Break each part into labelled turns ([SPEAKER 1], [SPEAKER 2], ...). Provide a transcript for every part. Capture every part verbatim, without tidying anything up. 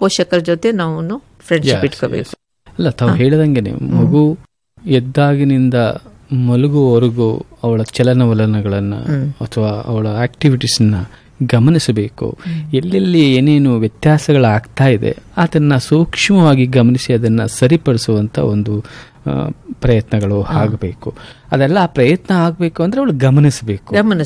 [SPEAKER 1] ಪೋಷಕರ ಜೊತೆ ನಾವು ಫ್ರೆಂಡ್ಶಿಪ್ ಇಟ್ಕೋಬೇಕು.
[SPEAKER 2] ಅಲ್ಲ, ತಾವು ಹೇಳಿದಂಗೆನೆ ಮಗು ಎದ್ದಾಗಿನಿಂದ ಮಲಗುವವರೆಗೂ ಅವಳ ಚಲನವಲನಗಳನ್ನ ಅಥವಾ ಅವಳ ಆಕ್ಟಿವಿಟೀಸ್ನ ಗಮನಿಸಬೇಕು. ಎಲ್ಲೆಲ್ಲಿ ಏನೇನು ವ್ಯತ್ಯಾಸಗಳಾಗ್ತಾ ಇದೆ ಅದನ್ನ ಸೂಕ್ಷ್ಮವಾಗಿ ಗಮನಿಸಿ ಅದನ್ನ ಸರಿಪಡಿಸುವಂತ ಒಂದು ಪ್ರಯತ್ನಗಳು ಆಗಬೇಕು. ಅದೆಲ್ಲ ಆ ಪ್ರಯತ್ನ ಆಗ್ಬೇಕು ಅಂದ್ರೆ ಅವಳು ಗಮನಿಸಬೇಕು.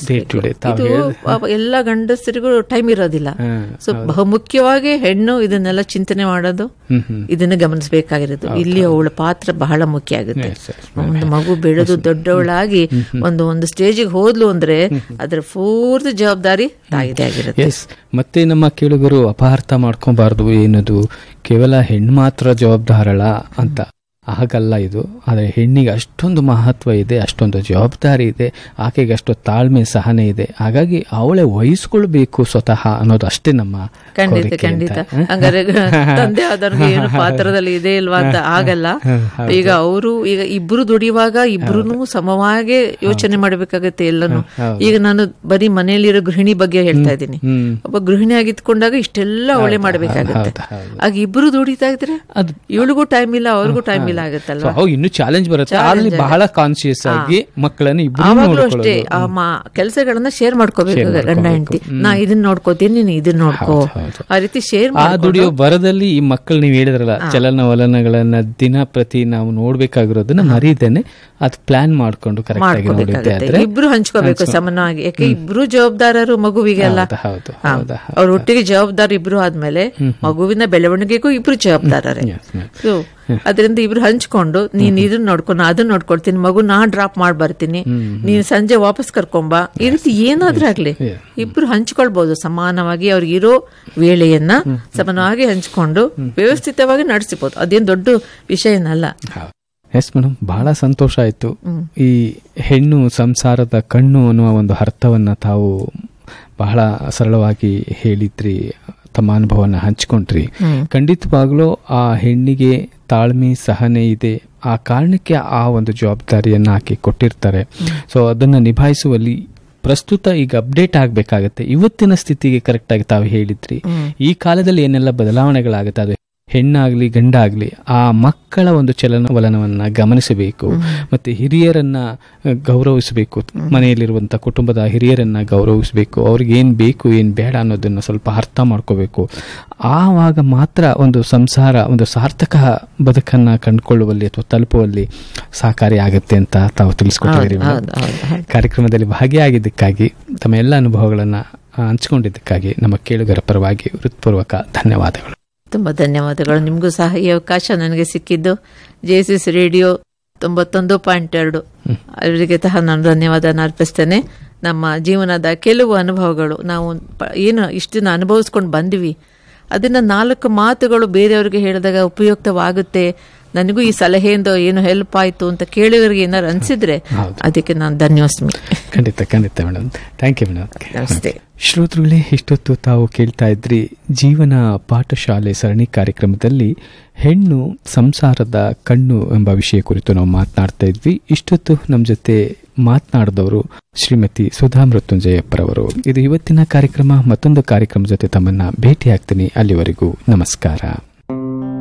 [SPEAKER 1] ಎಲ್ಲ ಗಂಡಸರಿಗೂ ಟೈಮ್ ಇರೋದಿಲ್ಲ. ಸೊ ಬಹುಮುಖ್ಯವಾಗಿ ಹೆಣ್ಣು ಇದನ್ನೆಲ್ಲ ಚಿಂತನೆ ಮಾಡೋದು, ಇದನ್ನ ಗಮನಿಸಬೇಕಾಗಿರೋದು. ಇಲ್ಲಿ ಅವಳ ಪಾತ್ರ ಬಹಳ ಮುಖ್ಯ ಆಗುತ್ತೆ. ಒಂದು ಮಗು ಬೆಳೆದು ದೊಡ್ಡವಳಾಗಿ ಒಂದು ಒಂದು ಸ್ಟೇಜಿಗೆ ಹೋದ್ಲು ಅಂದ್ರೆ ಅದರ ಪೂರ್ತಿ ಜವಾಬ್ದಾರಿ ತಾಯಿದೇ ಆಗಿರುತ್ತೆ.
[SPEAKER 2] ಮತ್ತೆ ನಮ್ಮ ಕೇಳುಗರು ಅಪಾರ್ಥ ಮಾಡ್ಕೊಬಾರ್ದು, ಏನದು ಕೇವಲ ಹೆಣ್ಣು ಮಾತ್ರ ಜವಾಬ್ದಾರಳ ಅಂತ. ಹಾಗಲ್ಲ ಇದು. ಆದರೆ ಹೆಣ್ಣಿಗೆ ಅಷ್ಟೊಂದು ಮಹತ್ವ ಇದೆ, ಅಷ್ಟೊಂದು ಜವಾಬ್ದಾರಿ ಇದೆ, ಆಕೆಗೆ ಅಷ್ಟು ತಾಳ್ಮೆ ಸಹನೆ ಇದೆ. ಹಾಗಾಗಿ ಅವಳೇ ವಹಿಸ್ಕೊಳ್ಬೇಕು ಸ್ವತಃ ಅನ್ನೋದು ಅಷ್ಟೇ ನಮ್ಮ
[SPEAKER 1] ಖಂಡಿತ ಖಂಡಿತ. ಹಂಗಾರೆ ತಂದೆ ಆದವ್ರಿಗೆ ಏನು ಪಾತ್ರದಲ್ಲಿ ಇದೆ ಇಲ್ವಾ ಅಂತ ಆಗಲ್ಲ. ಈಗ ಅವರು ಈಗ ಇಬ್ರು ದುಡಿಯುವಾಗ ಇಬ್ರು ಸಮವಾಗಿ ಯೋಚನೆ ಮಾಡಬೇಕಾಗತ್ತೆ ಎಲ್ಲಾನು. ಈಗ ನಾನು ಬರೀ ಮನೆಯಲ್ಲಿರೋ ಗೃಹಿಣಿ ಬಗ್ಗೆ ಹೇಳ್ತಾ ಇದ್ದೀನಿ. ಒಬ್ಬ ಗೃಹಿಣಿ ಆಗಿತ್ಕೊಂಡಾಗ ಇಷ್ಟೆಲ್ಲ ಅವಳೇ ಮಾಡಬೇಕಾಗತ್ತೆ. ಆಗ ಇಬ್ರು ದುಡಿತಾ ಇದ್ರೆ ಇವಳಿಗೂ ಟೈಮ್ ಇಲ್ಲ, ಅವ್ರಿಗೂ ಟೈಮ್ ಇಲ್ಲ ಆಗುತ್ತಲ್ವಾ.
[SPEAKER 2] ಇನ್ನು ಚಾಲೆಂಜ್ ಬರುತ್ತೆ. ಅಲ್ಲಿ ಬಹಳ ಕಾನ್ಶಿಯಸ್ ಆಗಿ ಮಕ್ಕಳನ್ನ
[SPEAKER 1] ಆವಾಗಲೂ ಅಷ್ಟೇ ಕೆಲಸಗಳನ್ನ ಶೇರ್ ಮಾಡ್ಕೋಬೇಕು ಗಂಡ ಹೆಂಡತಿ. ನಾ ಇದನ್ನ ನೋಡ್ಕೋತೀನಿ, ನೀನು ಇದನ್ನ ನೋಡ್ಕೋ, ಆ ರೀತಿ ಶೇರ್
[SPEAKER 2] ಆ ದುಡಿಯೋ ಬರದಲ್ಲಿ ಈ ಮಕ್ಕಳು ನೀವು ಹೇಳಿದ್ರಲ್ಲ ಚಲನವಲನಗಳನ್ನ ದಿನ ಪ್ರತಿ ನಾವು ನೋಡ್ಬೇಕಾಗಿರೋದನ್ನ ಮರೀದೇನೆ ಅದು ಪ್ಲಾನ್ ಮಾಡ್ಕೊಂಡು ಕರೆಕ್ಟ್ ಆಗಿ
[SPEAKER 1] ಇಬ್ರು ಹಂಚ್ಕೋಬೇಕು ಸಮಾನವಾಗಿ. ಯಾಕೆ ಇಬ್ರು ಜವಾಬ್ದಾರರು ಮಗುವಿಗೆಲ್ಲ. ಅವ್ರ ಒಟ್ಟಿಗೆ ಜವಾಬ್ದಾರಿ ಇಬ್ರು ಆದ್ಮೇಲೆ ಮಗುವಿನ ಬೆಳವಣಿಗೆಗೂ ಇಬ್ರು ಜವಾಬ್ದಾರರೇ. ಅದರಿಂದ ಇಬ್ರು ಹಂಚ್ಕೊಂಡು ನೀನ್ ಇದನ್ನ ನೋಡ್ಕೊಂಡು ಅದನ್ನ ನೋಡ್ಕೊಳ್ತೀನಿ, ಮಗು ನಾ ಡ್ರಾಪ್ ಮಾಡಿ ಬರ್ತೀನಿ, ನೀನ್ ಸಂಜೆ ವಾಪಸ್ ಕರ್ಕೊಂಬ, ಈ ರೀತಿ ಏನಾದ್ರೂ ಆಗ್ಲಿ ಇಬ್ರು ಹಂಚ್ಕೊಳ್ಬಹುದು ಸಮಾನವಾಗಿ. ಅವ್ರಿಗಿರೋ ವೇಳೆಯನ್ನ ಸಮಾನವಾಗಿ ಹಂಚ್ಕೊಂಡು ವ್ಯವಸ್ಥಿತವಾಗಿ ನಡೆಸಬಹುದು. ಅದೇನ್ ದೊಡ್ಡ ವಿಷಯನಲ್ಲ.
[SPEAKER 2] ಎಸ್ ಮೇಡಮ್, ಬಹಳ ಸಂತೋಷ ಆಯ್ತು. ಈ ಹೆಣ್ಣು ಸಂಸಾರದ ಕಣ್ಣು ಅನ್ನುವ ಒಂದು ಅರ್ಥವನ್ನ ತಾವು ಬಹಳ ಸರಳವಾಗಿ ಹೇಳಿದ್ರಿ, ತಮ್ಮ ಅನುಭವನ ಹಂಚ್ಕೊಂಡ್ರಿ. ಖಂಡಿತವಾಗ್ಲೂ ಆ ಹೆಣ್ಣಿಗೆ ತಾಳ್ಮೆ ಸಹನೆ ಇದೆ, ಆ ಕಾರಣಕ್ಕೆ ಆ ಒಂದು ಜವಾಬ್ದಾರಿಯನ್ನ ಆಕೆ ಕೊಟ್ಟಿರ್ತಾರೆ. ಸೊ ಅದನ್ನ ನಿಭಾಯಿಸುವಲ್ಲಿ ಪ್ರಸ್ತುತ ಈಗ ಅಪ್ಡೇಟ್ ಆಗ್ಬೇಕಾಗತ್ತೆ ಇವತ್ತಿನ ಸ್ಥಿತಿಗೆ. ಕರೆಕ್ಟ್ ಆಗಿ ತಾವು ಹೇಳಿದ್ರಿ, ಈ ಕಾಲದಲ್ಲಿ ಏನೆಲ್ಲ ಬದಲಾವಣೆಗಳಾಗುತ್ತೆ, ಅದು ಹೆಣ್ಣಾಗ್ಲಿ ಗಂಡಾಗ್ಲಿ ಆ ಮಕ್ಕಳ ಒಂದು ಚಲನವಲನವನ್ನ ಗಮನಿಸಬೇಕು. ಮತ್ತೆ ಹಿರಿಯರನ್ನ ಗೌರವಿಸಬೇಕು, ಮನೆಯಲ್ಲಿರುವಂತ ಕುಟುಂಬದ ಹಿರಿಯರನ್ನ ಗೌರವಿಸಬೇಕು. ಅವ್ರಿಗೆ ಏನ್ ಬೇಕು ಏನ್ ಬೇಡ ಅನ್ನೋದನ್ನ ಸ್ವಲ್ಪ ಅರ್ಥ ಮಾಡ್ಕೋಬೇಕು. ಆವಾಗ ಮಾತ್ರ ಒಂದು ಸಂಸಾರ ಒಂದು ಸಾರ್ಥಕ ಬದುಕನ್ನ ಕಂಡುಕೊಳ್ಳುವಲ್ಲಿ ಅಥವಾ ತಲುಪುವಲ್ಲಿ ಸಹಕಾರಿ ಆಗುತ್ತೆ ಅಂತ ತಾವು ತಿಳಿಸ್ಕೊಟ್ಟಿದ್ದೀರಿ. ಕಾರ್ಯಕ್ರಮದಲ್ಲಿ ಭಾಗಿಯಾಗಿದ್ದಕ್ಕಾಗಿ, ತಮ್ಮ ಎಲ್ಲ ಅನುಭವಗಳನ್ನ ಹಂಚಿಕೊಂಡಿದ್ದಕ್ಕಾಗಿ ನಮ್ಮ ಕೇಳುಗರ ಪರವಾಗಿ ಹೃತ್ಪೂರ್ವಕ ಧನ್ಯವಾದಗಳು.
[SPEAKER 1] ತುಂಬಾ ಧನ್ಯವಾದಗಳು. ನಿಮಗೂ ಸಹ ಈ ಅವಕಾಶ ನನಗೆ ಸಿಕ್ಕಿದ್ದು ಜೆಎಸ್ಎಸ್ ರೇಡಿಯೋ ತೊಂಬತ್ತೊಂದು ಪಾಯಿಂಟ್ ಎರಡು ಅವರಿಗೆ ಸಹ ನಾನು ಧನ್ಯವಾದ ಅರ್ಪಿಸ್ತೇನೆ. ನಮ್ಮ ಜೀವನದ ಕೆಲವು ಅನುಭವಗಳು ನಾವು ಏನು ಇಷ್ಟು ದಿನ ಅನುಭವಿಸ್ಕೊಂಡು ಬಂದ್ವಿ, ಅದನ್ನ ನಾಲ್ಕು ಮಾತುಗಳು ಬೇರೆಯವ್ರಿಗೆ ಹೇಳಿದಾಗ ಉಪಯುಕ್ತವಾಗುತ್ತೆ, ನನಗೂ ಈ ಸಲಹೆಯಿಂದ ಏನು ಹೆಲ್ಪ್ ಆಯ್ತು ಅಂತ ಕೇಳಿದವರಿಗೆ ಏನಾರು ಅನ್ಸಿದ್ರೆ ಅದಕ್ಕೆ ನಾನು ಧನ್ಯವಾದ.
[SPEAKER 2] ಖಂಡಿತ ಖಂಡಿತ ಮೇಡಮ್, ಥ್ಯಾಂಕ್ ಯು ಮೇಡಮ್.
[SPEAKER 1] ನಮಸ್ತೆ
[SPEAKER 2] ಶ್ರೋತೃಗಳೇ, ಇಷ್ಟೊತ್ತು ತಾವು ಕೇಳ್ತಾ ಇದ್ರಿ ಜೀವನ ಪಾಠಶಾಲೆ ಸರಣಿ ಕಾರ್ಯಕ್ರಮದಲ್ಲಿ ಹೆಣ್ಣು ಸಂಸಾರದ ಕಣ್ಣು ಎಂಬ ವಿಷಯ ಕುರಿತು ನಾವು ಮಾತನಾಡ್ತಾ ಇದ್ವಿ. ಇಷ್ಟೊತ್ತು ನಮ್ಮ ಜೊತೆ ಮಾತನಾಡಿದವರು ಶ್ರೀಮತಿ ಸುಧಾ ಮೃತ್ಯುಂಜಯಪ್ಪರವರು. ಇದು ಇವತ್ತಿನ ಕಾರ್ಯಕ್ರಮ. ಮತ್ತೊಂದು ಕಾರ್ಯಕ್ರಮ ಜೊತೆ ತಮ್ಮನ್ನ ಭೇಟಿ ಆಗ್ತೀನಿ. ಅಲ್ಲಿವರೆಗೂ ನಮಸ್ಕಾರ.